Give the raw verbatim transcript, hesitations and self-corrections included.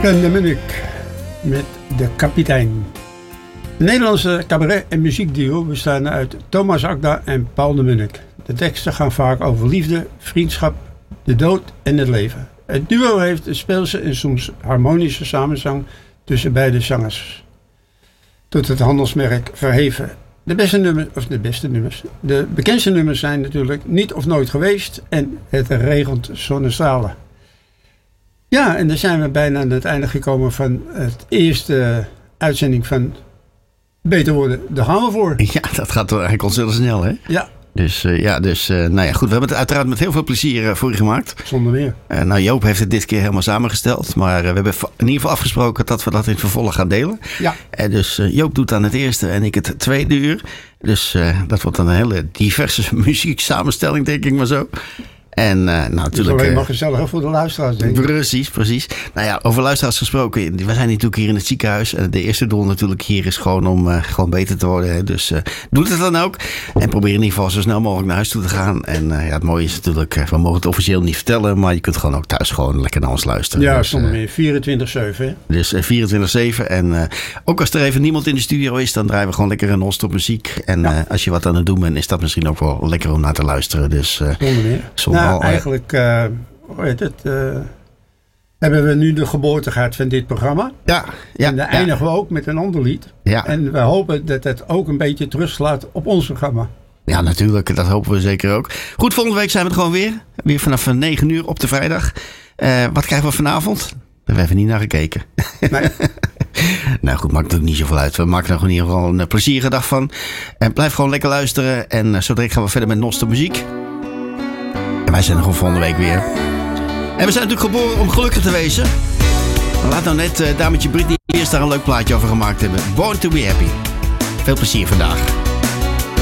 Ken de Munnik met De Kapitein. Een Nederlandse cabaret- en muziekduo bestaande uit Thomas Akda en Paul de Munnik. De teksten gaan vaak over liefde, vriendschap, de dood en het leven. Het duo heeft een speelse en soms harmonische samenzang tussen beide zangers. Tot het handelsmerk verheven. De beste nummers, of de beste nummers, de bekendste nummers zijn natuurlijk Niet of Nooit Geweest en Het regent zonnestralen. Ja, en dan zijn we bijna aan het einde gekomen van het eerste uitzending van Beter Worden. Daar gaan we voor. Ja, dat gaat toch eigenlijk ontzettend snel, hè? Ja. Dus uh, ja, dus uh, nou ja, goed. We hebben het uiteraard met heel veel plezier uh, voor je gemaakt. Zonder meer. Uh, nou, Joop heeft het dit keer helemaal samengesteld. Maar uh, we hebben in ieder geval afgesproken dat we dat in het vervolg gaan delen. Ja. En dus uh, Joop doet dan het eerste en ik het tweede uur. Dus uh, dat wordt dan een hele diverse muzieksamenstelling, denk ik maar zo. En uh, nou, natuurlijk. Het is alleen maar gezelliger voor de luisteraars, denk ik. Precies, precies. Nou ja, over luisteraars gesproken. We zijn natuurlijk hier in het ziekenhuis. En de eerste doel natuurlijk hier is gewoon om uh, gewoon beter te worden. Hè. Dus uh, doe het dan ook. En probeer in ieder geval zo snel mogelijk naar huis toe te gaan. En uh, ja, het mooie is natuurlijk, uh, we mogen het officieel niet vertellen. Maar je kunt gewoon ook thuis gewoon lekker naar ons luisteren. Ja, dus, zonder uh, meer. vierentwintig zeven. Dus uh, vierentwintig zeven. En uh, ook als er even niemand in de studio is, dan draaien we gewoon lekker een non-stop muziek. En ja. uh, als je wat aan het doen bent, is dat misschien ook wel lekker om naar te luisteren. Dus uh, zonder meer. zonder nou, al, uh, eigenlijk uh, hoe heet het, uh, hebben we nu de geboorte gehad van dit programma. Ja, ja, en dan ja. eindigen we ook met een ander lied. Ja. En we hopen dat het ook een beetje terugslaat op ons programma. Ja, natuurlijk. Dat hopen we zeker ook. Goed, volgende week zijn we er gewoon weer. Weer vanaf negen uur op de vrijdag. Uh, wat krijgen we vanavond? Daar hebben we even niet naar gekeken. Nee. Nou goed, maakt natuurlijk niet zoveel uit. We maken er gewoon in ieder geval een plezierige dag van. En blijf gewoon lekker luisteren. En uh, zo direct gaan we verder met Nostra muziek. En wij zijn er gewoon volgende week weer. En we zijn natuurlijk geboren om gelukkig te wezen. Laat nou net uh, dametje Britney eerst daar een leuk plaatje over gemaakt hebben. Born to be happy. Veel plezier vandaag.